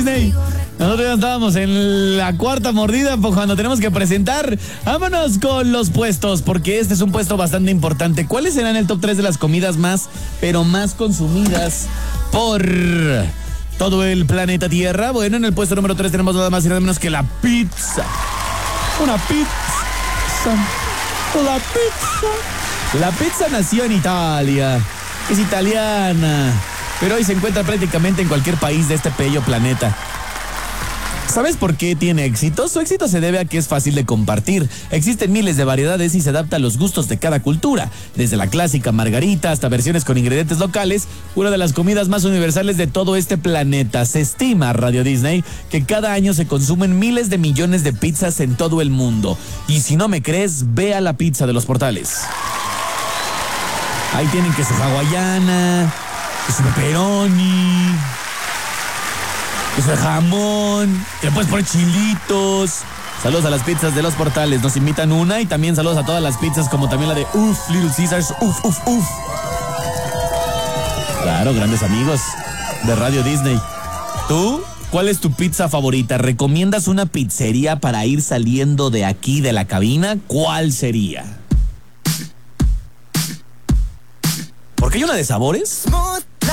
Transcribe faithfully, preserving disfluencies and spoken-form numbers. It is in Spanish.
Disney. Nosotros ya estábamos en la cuarta mordida pues, cuando tenemos que presentar. Vámonos con los puestos, porque este es un puesto bastante importante. ¿Cuáles serán el top tres de las comidas más, pero más consumidas por todo el planeta Tierra? Bueno, en el puesto número tres tenemos nada más y nada menos que la pizza. Una pizza. La pizza. La pizza nació en Italia. Es italiana, pero hoy se encuentra prácticamente en cualquier país de este bello planeta. ¿Sabes por qué tiene éxito? Su éxito se debe a que es fácil de compartir. Existen miles de variedades y se adapta a los gustos de cada cultura. Desde la clásica margarita hasta versiones con ingredientes locales, una de las comidas más universales de todo este planeta. Se estima, Radio Disney, que cada año se consumen miles de millones de pizzas en todo el mundo. Y si no me crees, ve a la pizza de los portales. Ahí tienen queso hawaiana, queso pepperoni, queso de jamón, que le puedes poner chilitos. Saludos a las pizzas de los portales, nos invitan una y también saludos a todas las pizzas como también la de Uf, Little Caesars, Uf, Uf, Uf. Claro, grandes amigos de Radio Disney. ¿Tú? ¿Cuál es tu pizza favorita? ¿Recomiendas una pizzería para ir saliendo de aquí de la cabina? ¿Cuál sería? Porque hay una de sabores